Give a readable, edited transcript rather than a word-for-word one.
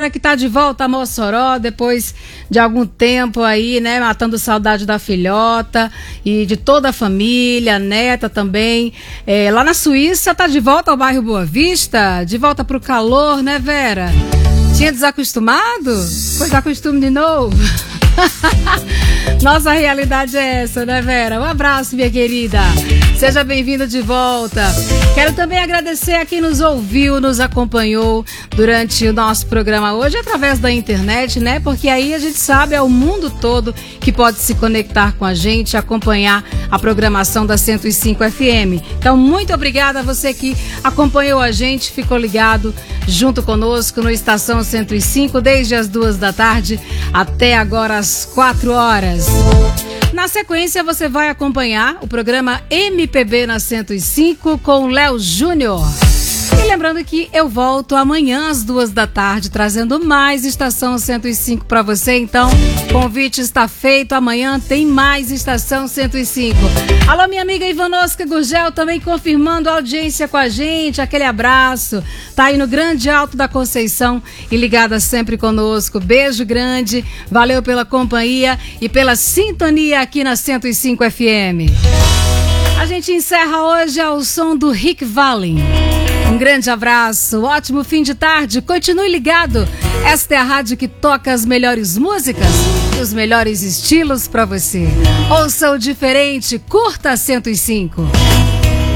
Vera que tá de volta a Mossoró depois de algum tempo aí, né? Matando saudade da filhota e de toda a família, a neta também. Lá na Suíça tá de volta ao bairro Boa Vista, de volta pro calor, né, Vera? Tinha desacostumado? Pois acostume de novo. Nossa realidade é essa, né, Vera? Um abraço, minha querida. Seja bem-vinda de volta. Quero também agradecer a quem nos ouviu, nos acompanhou durante o nosso programa hoje através da internet, né? Porque aí a gente sabe, é o mundo todo que pode se conectar com a gente, acompanhar a programação da 105 FM. Então, muito obrigada a você que acompanhou a gente, ficou ligado junto conosco no Estação 105 desde as 2 da tarde até agora às 4 horas. Na sequência, você vai acompanhar o programa MPB na 105 com o Léo Júnior. E lembrando que eu volto amanhã às 2 da tarde, trazendo mais Estação 105 para você. Então, o convite está feito. Amanhã tem mais Estação 105. Alô, minha amiga Ivanovska Gurgel, também confirmando a audiência com a gente. Aquele abraço. Tá aí no Grande Alto da Conceição e ligada sempre conosco. Beijo grande. Valeu pela companhia e pela sintonia aqui na 105 FM. A gente encerra hoje ao som do Rick Vallen. Um grande abraço, ótimo fim de tarde, continue ligado. Esta é a rádio que toca as melhores músicas e os melhores estilos para você. Ouça o diferente, curta a 105.